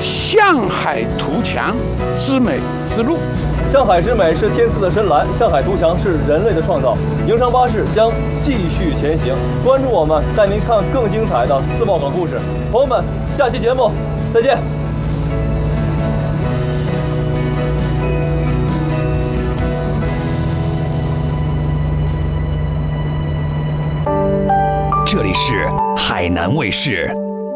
向海图强之美之路。 向海之美是天赐的深蓝，向海图强是人类的创造。营商巴士将继续前行，关注我们，带您看更精彩的自贸短故事。朋友们，下期节目再见。 这里是海南卫视。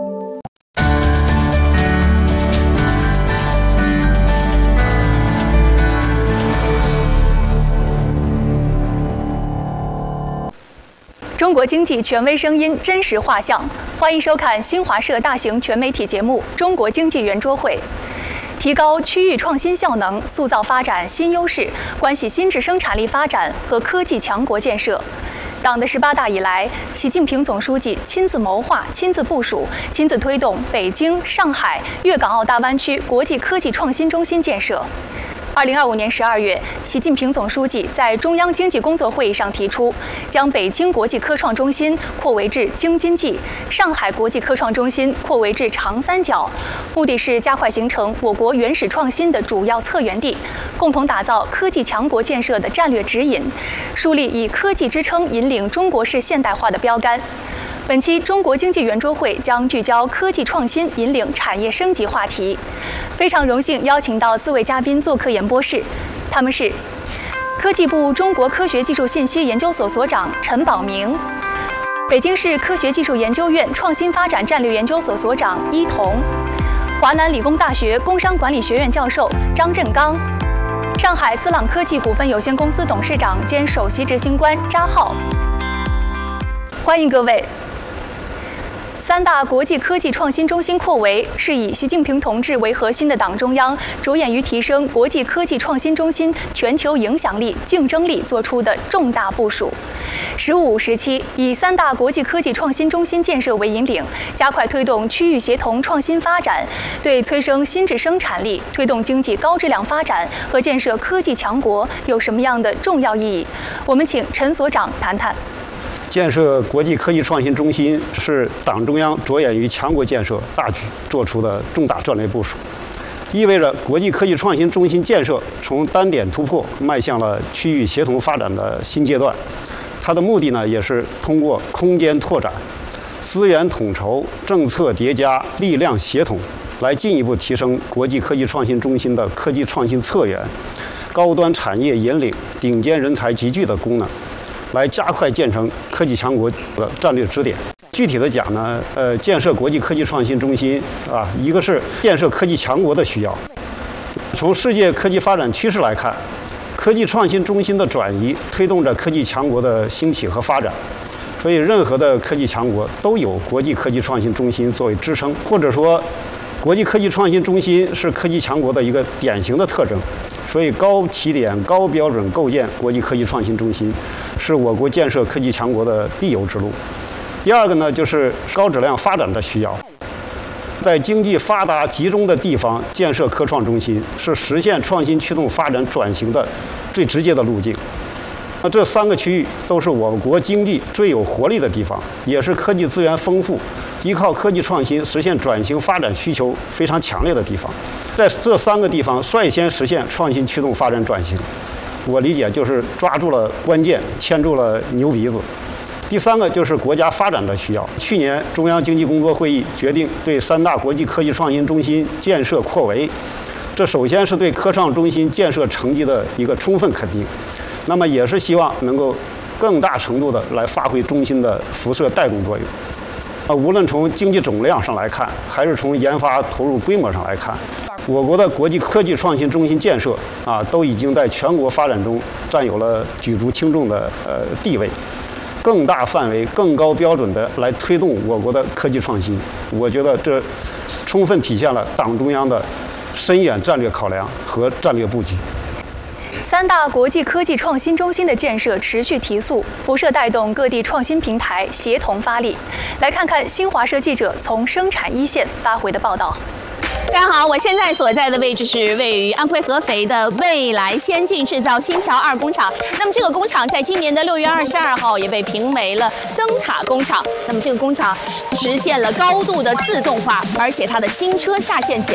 中国经济权威声音，真实画像。欢迎收看新华社大型全媒体节目《中国经济圆桌会》。提高区域创新效能，塑造发展新优势，关系新质生产力发展和科技强国建设。党的18大以来，习近平总书记亲自谋划、亲自部署、亲自推动北京、上海、粤港澳大湾区国际科技创新中心建设。2025年12月，习近平总书记在中央经济工作会议上提出，将北京国际科创中心扩围至京津冀，上海国际科创中心扩围至长三角，目的是加快形成我国原始创新的主要策源地，共同打造科技强国建设的战略指引，树立以科技支撑引领中国式现代化的标杆。本期中国经济圆桌会将聚焦科技创新引领产业升级话题。非常荣幸邀请到4位嘉宾做客演播室，他们是科技部中国科学技术信息研究所所长陈宝明，北京市科学技术研究院创新发展战略研究所所长伊彤，华南理工大学工商管理学院教授张振刚，上海思朗科技股份有限公司董事长兼首席执行官扎浩。欢迎各位。3大国际科技创新中心扩围是以习近平同志为核心的党中央着眼于提升国际科技创新中心全球影响力、竞争力做出的重大部署。15、17以3大国际科技创新中心建设为引领，加快推动区域协同创新发展，对催生新质生产力、推动经济高质量发展和建设科技强国有什么样的重要意义？我们请陈所长谈谈。 建设国际科技创新中心是党中央着眼于强国建设大局做出的重大战略部署，意味着国际科技创新中心建设从单点突破迈向了区域协同发展的新阶段。它的目的呢，也是通过空间拓展、资源统筹、政策叠加、力量协同，来进一步提升国际科技创新中心的科技创新策源、高端产业引领、顶尖人才集聚的功能，来加快建成科技强国的战略支点。具体的讲呢，建设国际科技创新中心啊，一个是建设科技强国的需要。从世界科技发展趋势来看，科技创新中心的转移推动着科技强国的兴起和发展。所以，任何的科技强国都有国际科技创新中心作为支撑，或者说，国际科技创新中心是科技强国的一个典型的特征。所以，高起点、高标准构建国际科技创新中心，是我国建设科技强国的必由之路。第二个呢，就是高质量发展的需要。在经济发达集中的地方建设科创中心，是实现创新驱动发展转型的最直接的路径。那这3个区域都是我国经济最有活力的地方，也是科技资源丰富、依靠科技创新实现转型发展需求非常强烈的地方。在这3个地方率先实现创新驱动发展转型，我理解就是抓住了关键，牵住了牛鼻子。第3个就是国家发展的需要。去年中央经济工作会议决定对3大国际科技创新中心建设扩围，这首先是对科创中心建设成绩的一个充分肯定，那么也是希望能够更大程度的来发挥中心的辐射带动作用。无论从经济总量上来看，还是从研发投入规模上来看，我国的国际科技创新中心建设都已经在全国发展中占有了举足轻重的地位。更大范围、更高标准的来推动我国的科技创新，我觉得这充分体现了党中央的深远战略考量和战略布局。 3大国际科技创新中心的建设持续提速，辐射带动各地创新平台协同发力。来看看新华社记者从生产一线发回的报道。 大家好，我现在所在的位置是位于安徽合肥的未来先进制造新桥2工厂。那么这个工厂在今年的6月22号也被评为了灯塔工厂。那么这个工厂实现了高度的自动化，而且它的新车下线检